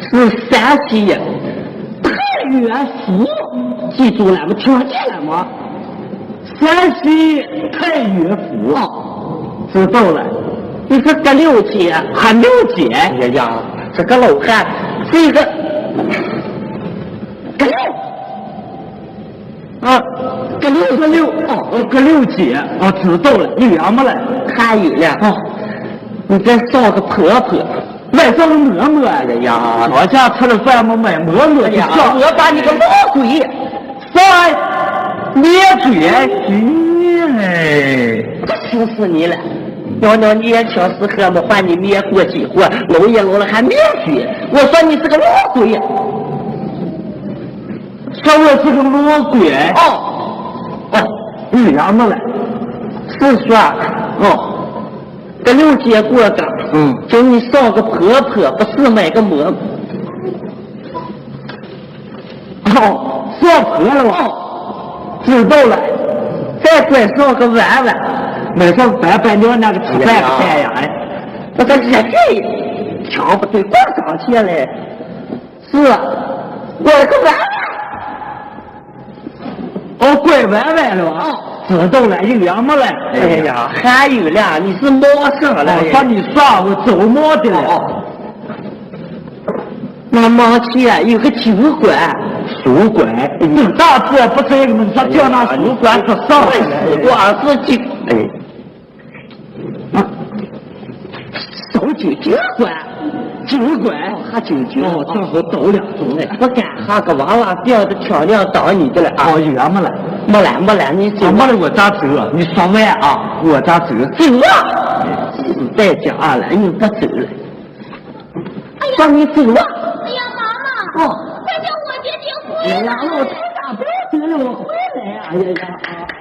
是山西太原府，记住了吗？听见了吗？ 山西太原府，知道了。 你说个六姐还六姐？ 哎呀，这个老汉，这个个六啊，个六哦，个六姐啊，知道了。有样么了？ 还有了哦，你再烧个婆婆。 买上个馍馍的呀！我家吃了饭么买馍馍的， 我把你个魔鬼上咧嘴哎！ 气死你了！娘娘年轻时候么还你灭过几回，老爷老了还灭嘴！我说你是个魔鬼！ 说我是个魔鬼！有样么了？ 是说哦。这六姐过个，叫你烧个婆婆，不是买个馍。 烧婆了吗？知道了。 再管烧个碗碗， 买上白娘那个吃饭的菜呀！哎， 我说这瞧不对，光涨钱嘞。是啊，我个碗碗。拐碗碗了啊！知道了，有样么了？ 哎呀，还有了，你是猫生了。 我说你上我走猫的了。 那毛前有个酒馆， 书馆，你大字不是你们说叫那书馆可上来了。我是酒，烧酒馆。 酒馆喝酒正好倒2盅嘞。 不敢喝个王八吊的漂亮当你的了啊！ 有样么了？ 没了，你走。 没了，我咋走？你说完啊？我咋走？ 走啊！实在讲了，你不走了。说你走啊！ 哎呀，妈妈！快叫我姐姐回来！ 哎呀，我太大白走了，我回来呀！哎呀！